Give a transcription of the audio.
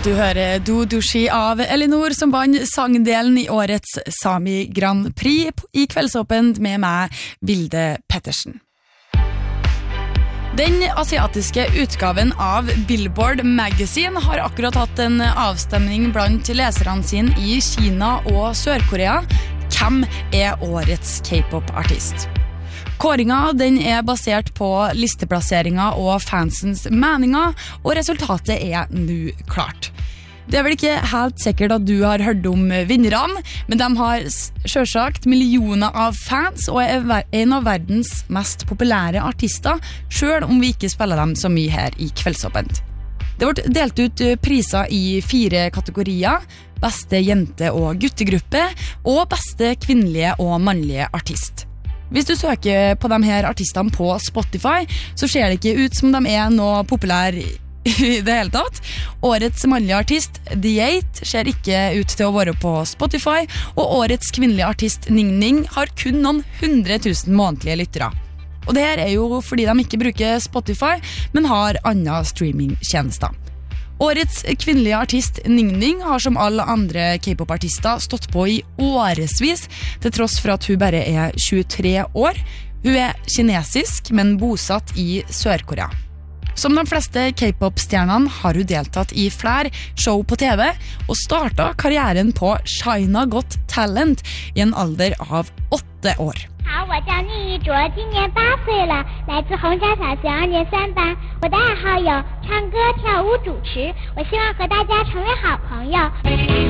Du hører Do Dushi av Elinor som vann sangdelen i årets Sami Grand Prix i Kveldsåpent med meg, Vilde Pettersen. Den asiatiske utgaven av Billboard Magazine har akkurat hatt en avstemning blant leserne sine i Kina og Sør-Korea. Hvem er årets K-pop-artist? Kåringa den er basert på listeplasseringer og fansens meninger, og resultatet er nå klart. Det er vel ikke helt sikkert at du har hørt om vinnerne, men de har selvsagt millioner av fans og er en av verdens mest populære artister, selv om vi ikke spiller dem så mye her i Kveldsåpent. Det ble delt ut priser i 4 kategorier: beste jente- og guttegruppe, og beste kvinnelige og mannlige artist. Hvis du søker på de her artistene på Spotify, så ser det ikke ut som de er noe populær i det hele tatt. Årets mannlige artist, The8, ser ikke ut til å være på Spotify, og årets kvinnelige artist, Ning Ning, har kun noen 100 000 månedlige lyttere. Og det her er jo fordi de ikke bruker Spotify, men har andre streamingtjenester. Årets kvinnelige artist Ning Ning har som alle andre K-pop-artister stått på i årevis, til tross for at hun bare er 23 år. Hun er kinesisk, men bosatt i Sør-Korea. Som de fleste K-pop-stjernene har hun deltatt i flere show på TV, og startet karrieren på China Got Talent i en alder av 8 år. 好，我叫宁一卓，今年8岁了，来自洪家小学2年3班。我的爱好有唱歌、跳舞、主持，我希望和大家成为好朋友。